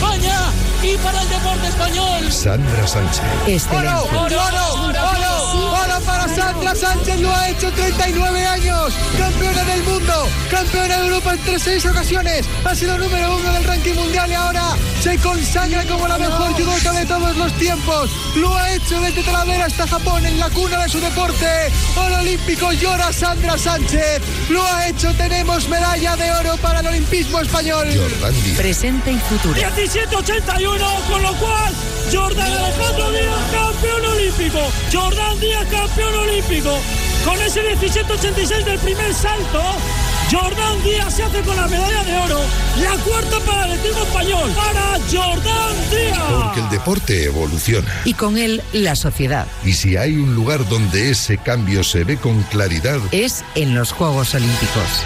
España y para el deporte español. Sandra Sánchez. ¡Oro para Sandra Sánchez! Lo ha hecho, 39 años. Campeona del mundo, campeona de Europa en 6 ocasiones. Ha sido número 1 del ranking mundial y ahora se consagra como la mejor judoka de todos los tiempos. Lo ha hecho desde Talavera hasta Japón, en la cuna de su deporte. Oro olímpico, llora Sandra Sánchez. Lo ha hecho, tenemos medalla de oro para el olimpismo español. Jordán Díaz. Presente y futuro. 1781, con lo cual Jordán Alejandro Díaz, campeón olímpico. Jordán Díaz, campeón olímpico. Con ese 1786 del primer salto, Jordán Díaz se hace con la medalla de oro. La cuarta para el atletismo español, para Jordán Díaz. Porque el deporte evoluciona. Y con él, la sociedad. Y si hay un lugar donde ese cambio se ve con claridad, es en los Juegos Olímpicos.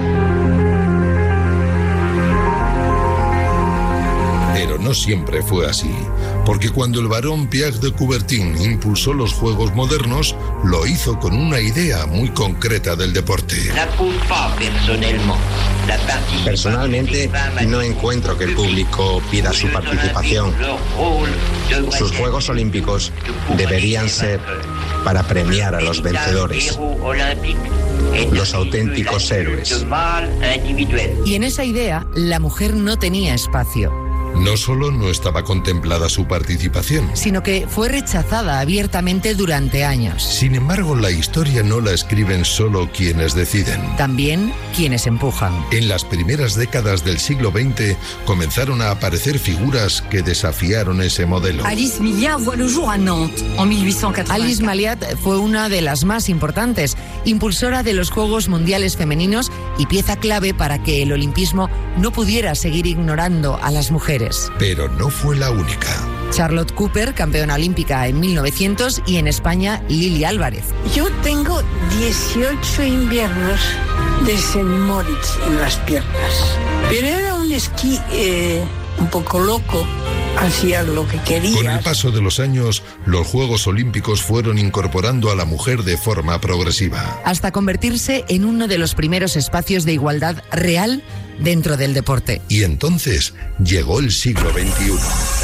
Pero no siempre fue así, porque cuando el barón Pierre de Coubertin impulsó los Juegos modernos, lo hizo con una idea muy concreta del deporte. Personalmente, no encuentro que el público pida su participación. Sus Juegos Olímpicos deberían ser para premiar a los vencedores, los auténticos héroes. Y en esa idea, la mujer no tenía espacio. No solo no estaba contemplada su participación, sino que fue rechazada abiertamente durante años. Sin embargo, la historia no la escriben solo quienes deciden. También quienes empujan. En las primeras décadas del siglo XX comenzaron a aparecer figuras que desafiaron ese modelo. Alice Milliat voit le jour à Nantes en 1884. Alice Milliat fue una de las más importantes, impulsora de los Juegos Mundiales Femeninos y pieza clave para que el olimpismo no pudiera seguir ignorando a las mujeres. Pero no fue la única. Charlotte Cooper, campeona olímpica en 1900, y en España, Lili Álvarez. Yo tengo 18 inviernos de St. Moritz en las piernas. Pero era un esquí un poco loco. Hacía lo que quería. Con el paso de los años, los Juegos Olímpicos fueron incorporando a la mujer de forma progresiva. Hasta convertirse en uno de los primeros espacios de igualdad real dentro del deporte. Y entonces llegó el siglo XXI.